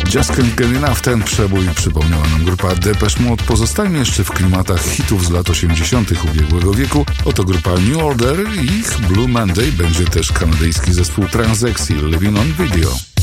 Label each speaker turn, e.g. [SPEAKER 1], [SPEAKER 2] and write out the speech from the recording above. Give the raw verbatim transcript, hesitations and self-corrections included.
[SPEAKER 1] Just Can't Get Enough, ten przebój przypomniała nam grupa Depeche Mode. Pozostajmy jeszcze w klimatach hitów z lat osiemdziesiątych ubiegłego wieku. Oto grupa New Order i ich Blue Monday będzie też kanadyjski zespół Transexy, Living on Video.